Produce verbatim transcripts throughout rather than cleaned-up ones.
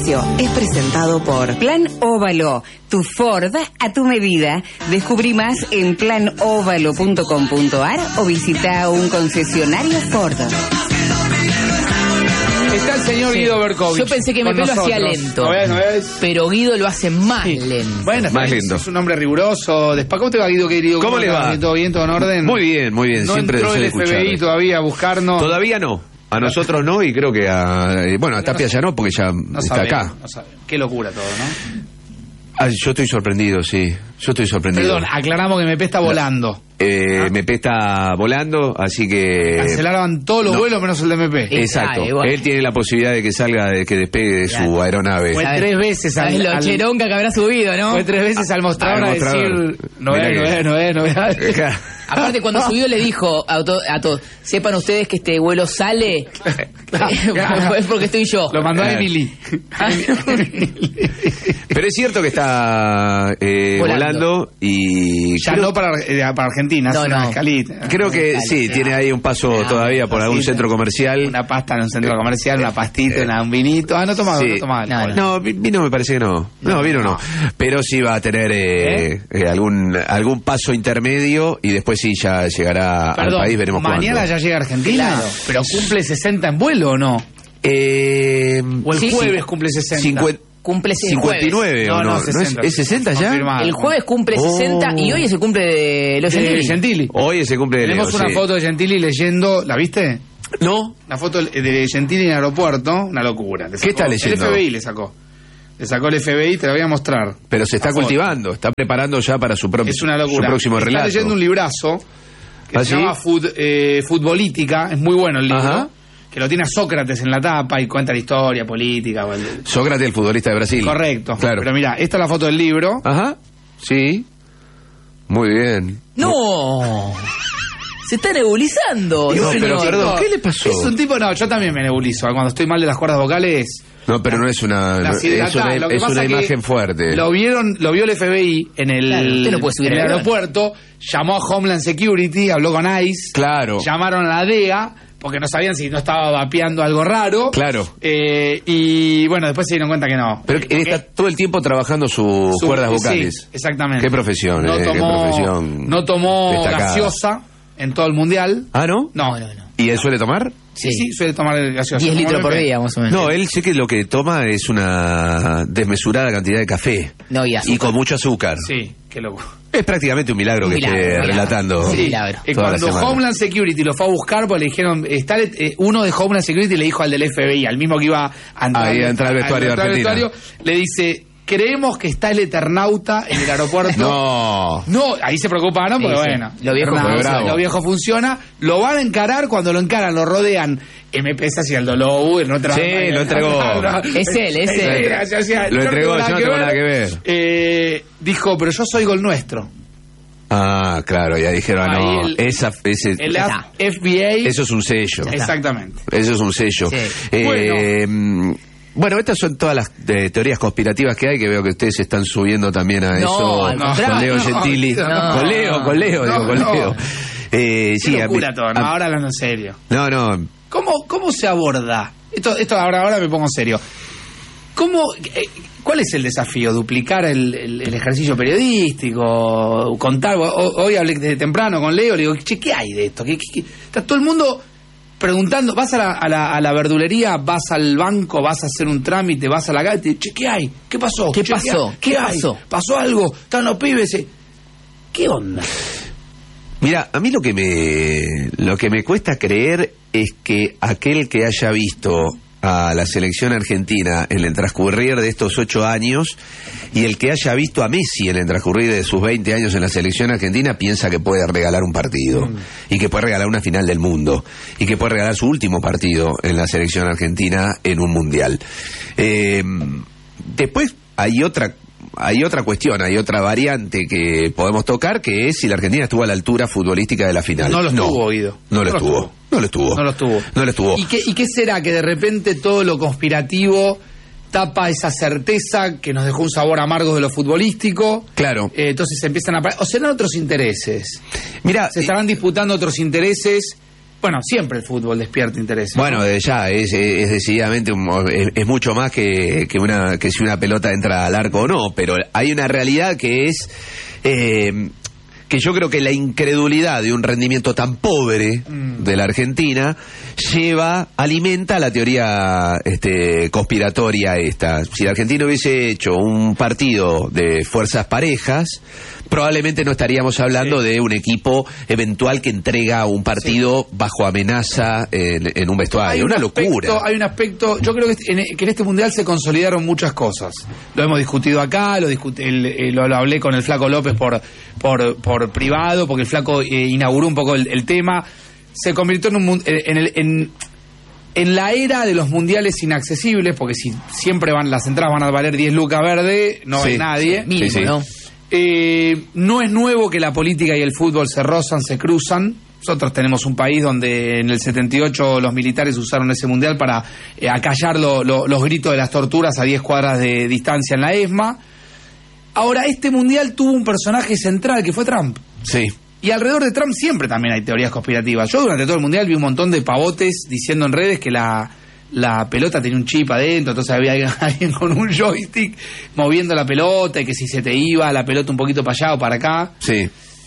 Es presentado por Plan Óvalo, tu Ford a tu medida. Descubrí más en plan óvalo punto com punto a r o visita un concesionario Ford. Está el señor Sí. Guido Berkovich. Yo pensé que mi pelo nosotros. hacía lento. ¿No ves? ¿No ves? Pero Guido lo hace más Sí. lento. Bueno, Más es, lindo. es un hombre riguroso. Despa- ¿Cómo te va, Guido, querido? ¿Cómo le va? ¿Todo bien? ¿Todo en orden? Muy bien, muy bien. No Siempre entró deseo el F B I escucharle. todavía a buscarnos. Todavía no. A nosotros no, y creo que a... eh, Bueno, a Tapia ya no, porque ya No está sabemos, acá. no sabemos. Qué locura todo, ¿no? Ah, yo estoy sorprendido, sí. Yo estoy sorprendido. Perdón, aclaramos que M P está volando. Eh, M P está volando, así que... Cancelaron todos los no. vuelos menos el de M P. Eh, Exacto. Ah, igual. Él tiene la posibilidad de que salga, de que despegue de su Claro. aeronave. Fue ¿Sabes? tres veces al, ¿Sabes lo al- cheronca que habrá subido, no? Fue tres veces al mostrador Al a mostrador. decir no Mirá es, no que- es, no es, no es. Aparte, cuando subió le dijo a, to- a todos, sepan ustedes que este vuelo sale, es porque estoy yo. Lo mandó a Claro. Emily. Pero es cierto que está eh, Volando. volando. y... Ya creo, no para, eh, para Argentina, No, es una no. escalita. creo que Dale, sí, sí. tiene ahí un paso Ah, todavía por algún pasita. centro comercial. Una pasta en un centro comercial, una pastita, una- un vinito. Ah, no tomaba, Sí. no tomaba No, alcohol. No, vi- vino me parece que no. No, vino no. Pero sí va a tener eh, eh, algún algún paso intermedio y después sí ya llegará Perdón, al país, veremos mañana cuándo. ya llega a Argentina, Claro. pero cumple sesenta en vuelo o no? Eh, O el Sí, jueves sí. cumple sesenta. cincuen- Cumple ese cincuenta y nueve No, o no, no, ¿No es, sesenta. es sesenta ya? Confirmado. El jueves cumple Oh. sesenta y hoy es el cumple de los De Gentili. Gentili. Hoy es el cumple de Leo, Tenemos una sí. foto de Gentili leyendo, ¿la viste? No, La foto de Gentili en el aeropuerto, una locura. Le ¿Qué está sacó- leyendo? El F B I le sacó. Le sacó el F B I, te lo voy a mostrar. pero se está La foto. cultivando, está preparando ya para su propio Es una su locura. próximo Está relato. leyendo un librazo que ¿Ah, se sí? llama Fut, eh, Futbolítica, es muy bueno el libro, Ajá. que lo tiene a Sócrates en la tapa y cuenta la historia política. o el- Sócrates, el futbolista de Brasil. Correcto. Claro. Pero mira, esta es la foto del libro. Ajá, sí. Muy bien. ¡No! Se está nebulizando. No, pero señor. perdón, ¿qué le pasó? Es un tipo, no, yo también me nebulizo. Cuando estoy mal de las cuerdas vocales. No, pero no es una, no- las es hidratadas. una, Lo que es pasa una que imagen fuerte. Lo vieron, lo vio el F B I en el, Claro, usted no puede subir en el al avión. aeropuerto, llamó a Homeland Security, habló con ICE, Claro. llamaron a la D E A porque no sabían si no estaba vapeando algo raro. Claro. Eh, y bueno, después se dieron cuenta que no. Pero él está todo el tiempo trabajando sus Su- cuerdas sí, vocales. exactamente. Qué profesión, No eh, qué tomó, profesión no tomó destacada. gaseosa en todo el mundial. ¿Ah, no? No, No, no, no. ¿Y él suele tomar? Sí, sí, suele tomar gaseosa. diez como litros el por F B I. día, más o menos. No, él sé que lo que toma es una desmesurada cantidad de café. No, y azúcar. Y con mucho azúcar. Sí, qué loco. Es prácticamente un milagro Un que milagro, esté un milagro. relatando. Sí. Sí, milagro. eh, toda la cuando semana. Homeland Security lo fue a buscar, pues le dijeron, está el- eh, uno de Homeland Security le dijo al del F B I, al mismo que iba a entrar, Ahí a entrar al vestuario de Argentina. vestuario, le dice, creemos que está el Eternauta en el aeropuerto. No. No, ahí se preocuparon, porque Sí, sí. bueno, Lo viejo Eternauta, fue bravo. lo viejo funciona, lo van a encarar, cuando lo encaran, lo rodean, M P S hacia el dolor, no tra- Sí, lo entregó. Es él, es él. Hacia- hacia- Lo yo entregó, tengo yo no tengo nada que ver. Eh, dijo, pero yo soy gol nuestro. Ah, claro, ya dijeron, ah, no, Ahí el- esa, ese, El Ya está. F B A. eso es un sello. está. Exactamente. Eso es un sello. Sí. Eh, mm, bueno, estas son todas las eh, teorías conspirativas que hay, que veo que ustedes se están subiendo también a No, eso al con contrario. Leo Gentili. No, con Leo, con Leo, no, digo, con no. Leo. Eh, sí, Qué a mí- locura todo, ¿no? a- Ahora hablando en serio. no, no, ¿Cómo, cómo se aborda? Esto, esto ahora, ahora me pongo en serio. ¿Cómo, eh, ¿Cuál es el desafío? ¿Duplicar el, el- el ejercicio periodístico? ¿Contar? O- Hoy hablé de temprano con Leo, le digo, che, ¿qué hay de esto? ¿Qué, qué- qué? Está todo el mundo preguntando, vas a la, a, la, a la verdulería, vas al banco, vas a hacer un trámite, vas a la calle, te- che, ¿qué hay? ¿Qué pasó? ¿Qué Che, pasó? hay? ¿Qué, ¿Qué hay? pasó? ¿Pasó algo? ¿Están los pibes? Eh, ¿Qué onda? Mira, a mí lo que me lo que me cuesta creer es que aquel que haya visto a la selección argentina en el transcurrir de estos ocho años y el que haya visto a Messi en el transcurrir de sus veinte años en la selección argentina piensa que puede regalar un partido Mm. y que puede regalar una final del mundo y que puede regalar su último partido en la selección argentina en un mundial. Eh, después hay otra hay otra cuestión, hay otra variante que podemos tocar, que es si la Argentina estuvo a la altura futbolística de la final. No lo estuvo, Guido. No lo estuvo. No lo estuvo. No lo estuvo. No lo estuvo. ¿Y qué, ¿Y qué será? Que de repente todo lo conspirativo tapa esa certeza que nos dejó un sabor amargo de lo futbolístico. Claro. Eh, entonces empiezan a... apare- O serán otros intereses. Mira, Se estarán disputando otros intereses Bueno, siempre el fútbol despierta interés. Bueno, ¿no? ya, es, es decididamente, un, es, es mucho más que, que, una, que si una pelota entra al arco o no, pero hay una realidad que es... Eh, que yo creo que la incredulidad de un rendimiento tan pobre mm. de la Argentina lleva, alimenta la teoría este, conspiratoria esta. Si la Argentina hubiese hecho un partido de fuerzas parejas, probablemente no estaríamos hablando sí. de un equipo eventual que entrega un partido sí. bajo amenaza en, en un vestuario. Hay una un locura. Aspecto, hay un aspecto, yo creo que en, que en este Mundial se consolidaron muchas cosas. Lo hemos discutido acá, lo, discuti, el, lo, lo hablé con el Flaco López por, por, por privado, porque el Flaco eh, inauguró un poco el, el tema. Se convirtió en un en, el, en, en la era de los mundiales inaccesibles, porque si siempre van las entradas van a valer diez lucas verde, no sí, hay nadie. Sí, mínimo, sí, sí. ¿no? Eh, no es nuevo que la política y el fútbol se rozan, se cruzan. Nosotros tenemos un país donde en el setenta y ocho los militares usaron ese mundial para eh, acallar lo, lo, los gritos de las torturas a diez cuadras de distancia en la ESMA. Ahora, este mundial tuvo un personaje central que fue Trump. Sí. Y alrededor de Trump siempre también hay teorías conspirativas. Yo durante todo el mundial vi un montón de pavotes diciendo en redes que la... la pelota tenía un chip adentro, entonces había alguien, alguien con un joystick moviendo la pelota y que si se te iba la pelota un poquito para allá o para acá. Sí.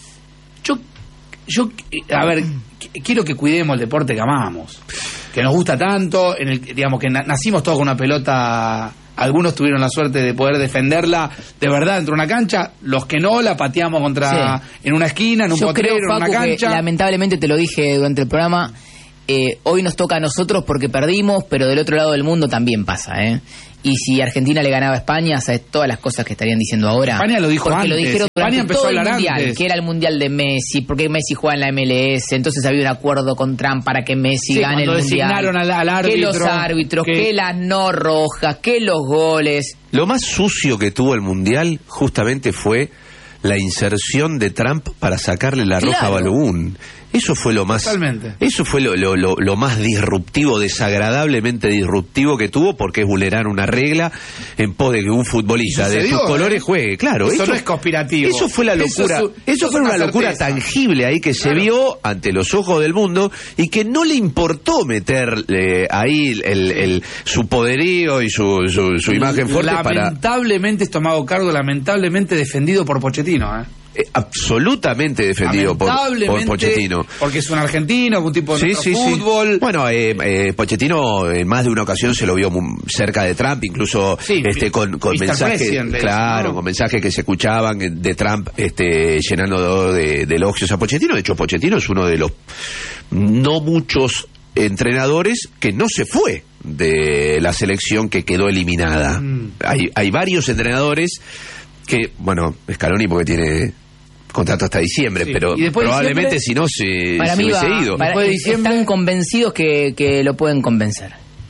Yo, yo a ver, quiero que cuidemos el deporte que amamos, que nos gusta tanto, en el, digamos que na, nacimos todos con una pelota, algunos tuvieron la suerte de poder defenderla de verdad dentro de una cancha, los que no la pateamos contra sí. en una esquina, en un yo potrero, creo, Facu, en una cancha. Que, lamentablemente te lo dije durante el programa. Eh, hoy nos toca a nosotros porque perdimos, pero del otro lado del mundo también pasa, ¿eh? Y si Argentina le ganaba a España, ¿sabes todas las cosas que estarían diciendo ahora? España lo dijo porque antes. Lo dijeron España empezó todo a hablar el mundial, antes. que era el mundial de Messi, porque Messi juega en la M L S, entonces había un acuerdo con Trump para que Messi sí, gane el mundial. Al, al árbitro, que los árbitros, que... que las no rojas, que los goles. Lo más sucio que tuvo el mundial justamente fue la inserción de Trump para sacarle la claro. roja a Balogun. Eso fue lo más Totalmente. Eso fue lo, lo, lo, lo más disruptivo, desagradablemente disruptivo que tuvo, porque es vulnerar una regla en pos de que un futbolista de sus colores juegue. Claro, eso esto, no es conspirativo. Eso fue la locura. Eso, es, eso fue una, una locura tangible ahí que claro. se vio ante los ojos del mundo y que no le importó meter eh, ahí el, el, el, su poderío y su, su, su imagen fuerte. Lamentablemente para... es tomado cargo, lamentablemente defendido por Pochettino, ¿eh? Eh, absolutamente defendido por, por Pochettino, porque es un argentino, un tipo de sí, sí, fútbol. Sí. Bueno, eh, eh, Pochettino en más de una ocasión se lo vio muy cerca de Trump, incluso sí, este con, con mensajes, claro, ¿no? con mensajes que se escuchaban de Trump, este, llenando de, de elogios a Pochettino. De hecho, Pochettino es uno de los no muchos entrenadores que no se fue de la selección que quedó eliminada. Mm. Hay, hay varios entrenadores que, bueno, Scaloni porque tiene contrato hasta diciembre, sí. pero probablemente si no se, para se mí hubiese va, ido. Para, de diciembre... Están convencidos que, que lo pueden convencer.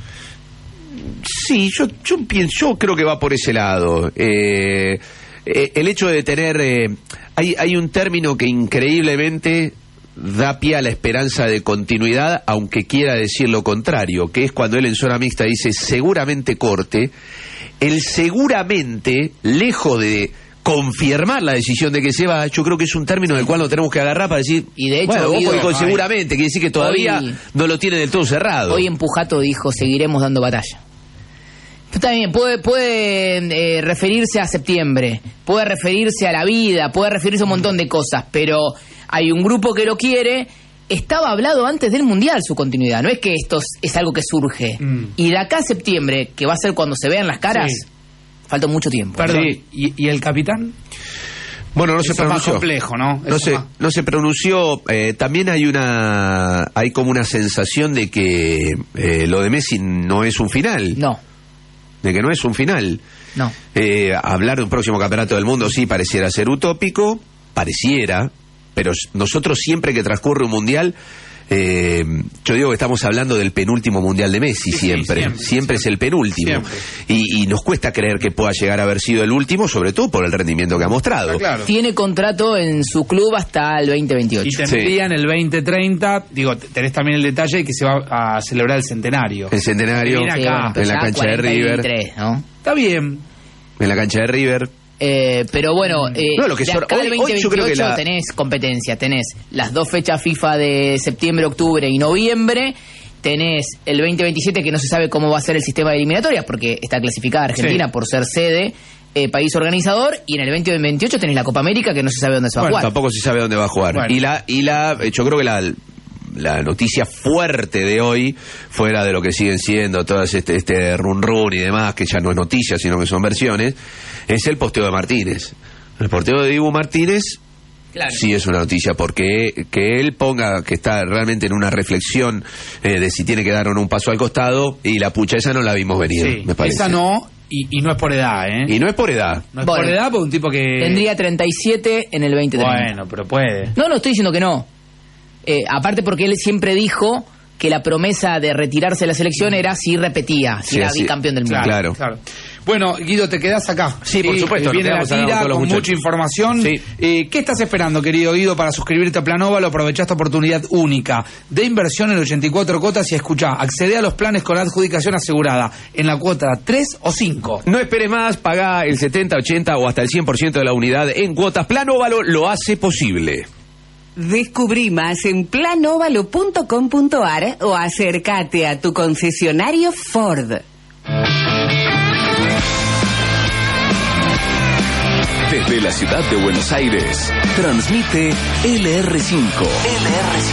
Sí, yo, yo pienso, yo creo que va por ese lado. Eh, eh, el hecho de tener, eh, hay, hay un término que increíblemente da pie a la esperanza de continuidad, aunque quiera decir lo contrario, que es cuando él en zona mixta dice seguramente corte. El seguramente, lejos de confirmar la decisión de que se va, yo creo que es un término del cual nos tenemos que agarrar para decir, y de hecho, bueno, vos Guido, con seguramente, quiere decir que todavía hoy, no lo tiene del todo cerrado. Hoy en Pujato dijo, seguiremos dando batalla. Está bien, puede, puede eh, referirse a septiembre, puede referirse a la vida, puede referirse a un montón de cosas, pero hay un grupo que lo quiere. Estaba hablado antes del Mundial su continuidad, no es que esto es, es algo que surge. Mm. Y de acá a septiembre, que va a ser cuando se vean las caras, sí. falta mucho tiempo. Perdón, sí. ¿Y, ¿y el capitán? Bueno, no Eso se pronunció. Es más complejo, ¿no? No se, más... no se pronunció. Eh, también hay una, hay como una sensación de que eh, lo de Messi no es un final. No. De que no es un final. No. Eh, hablar de un próximo campeonato del mundo sí pareciera ser utópico, pareciera. Pero nosotros siempre que transcurre un mundial, eh, yo digo que estamos hablando del penúltimo mundial de Messi, sí, siempre. Sí, siempre. Siempre, siempre es el penúltimo. Y, y nos cuesta creer que pueda llegar a haber sido el último, sobre todo por el rendimiento que ha mostrado. Claro. Tiene contrato en su club hasta el veinte veintiocho. Y tendrían sí. el veinte treinta, digo, tenés también el detalle de que se va a celebrar el centenario. El centenario, sí, bueno, en la cancha de River. ¿no? Está bien. En la cancha de River. Eh, pero bueno, eh, no, lo que de son- acá al hoy- hoy veinte yo creo que veintiocho la- tenés competencia, tenés las dos fechas FIFA de septiembre, octubre y noviembre, tenés el veinte veintisiete que no se sabe cómo va a ser el sistema de eliminatorias porque está clasificada Argentina Sí. por ser sede, eh, país organizador, y en el veinte veintiocho tenés la Copa América que no se sabe dónde se va Bueno, a jugar. Tampoco se sabe dónde va a jugar. Bueno. Y la, y la, yo creo que la, la noticia fuerte de hoy, fuera de lo que siguen siendo todas este, este run run y demás, que ya no es noticia, sino que son versiones, es el posteo de Martínez. El posteo de Dibu Martínez Claro. sí es una noticia, porque que él ponga que está realmente en una reflexión eh, de si tiene que dar o no un paso al costado, y la pucha, esa no la vimos venir, Sí, me parece. esa no, y, y no es por edad, ¿eh? Y no es por edad. No es Bueno, por edad, porque un tipo que... Tendría treinta y siete en el veinte treinta. Bueno, pero puede. No, no estoy diciendo que no. Eh, aparte porque él siempre dijo que la promesa de retirarse de la selección era si repetía, si Sí, era así- bicampeón del mundo. Claro. Bueno, Guido, te quedás acá. Sí, por supuesto, eh, Viene nos la quedamos acá con tira todos los con muchachos. mucha información. Sí. Eh, ¿Qué estás esperando, querido Guido, para suscribirte a Plan Óvalo? Aprovechá esta oportunidad única de inversión en ochenta y cuatro cuotas y escuchá, accede a los planes con adjudicación asegurada en la cuota tres o cinco. No esperes más, paga el setenta, ochenta o hasta el cien por ciento de la unidad en cuotas. Plan Óvalo lo hace posible. Descubrí más en plan óvalo punto com punto ar o acércate a tu concesionario Ford. Desde la ciudad de Buenos Aires, transmite L R cinco. L R cinco.